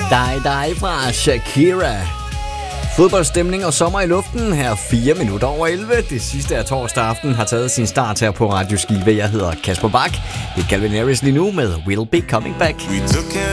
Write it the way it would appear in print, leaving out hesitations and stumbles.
Die fra Shakira. Fodboldstemning og sommer i luften her 4 minutter over 11. Det sidste af torsdag aften har taget sin start her på Radio Skive. Jeg hedder Kasper Bak. Det er Calvin Harris lige nu med Will Be Coming Back. We took